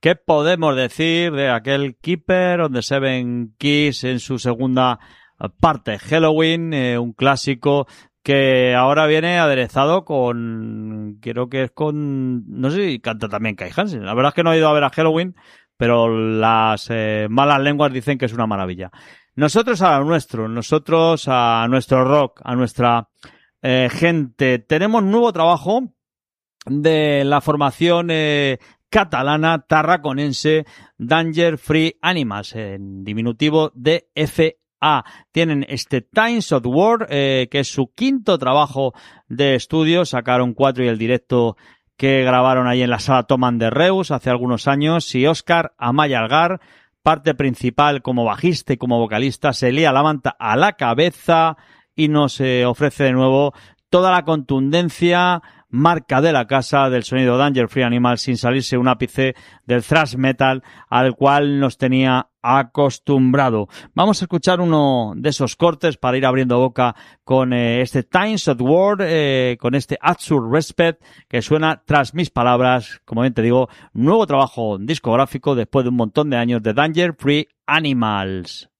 ¿Qué podemos decir de aquel Keeper on the Seven Keys en su segunda parte? Halloween, un clásico que ahora viene aderezado con, creo que es con, no sé si canta también Kai Hansen. La verdad es que no he ido a ver a Halloween, pero las malas lenguas dicen que es una maravilla. Nosotros a lo nuestro, nosotros a nuestro rock, a nuestra gente. Tenemos nuevo trabajo de la formación catalana tarraconense Danger Free Animals, en diminutivo DFA. Tienen este Times of War, que es su quinto trabajo de estudio. Sacaron 4 y el directo que grabaron ahí en la sala Toman de Reus hace algunos años. Y Óscar Amaya Algar, parte principal como bajista y como vocalista, se lía la manta a la cabeza y nos ofrece de nuevo toda la contundencia marca de la casa del sonido Danger Free Animal, sin salirse un ápice del thrash metal al cual nos tenía acostumbrado. Vamos a escuchar uno de esos cortes para ir abriendo boca con este Times of War, con este Absurd Respect que suena tras mis palabras. Como bien te digo, nuevo trabajo discográfico después de un montón de años de Danger Free Animals.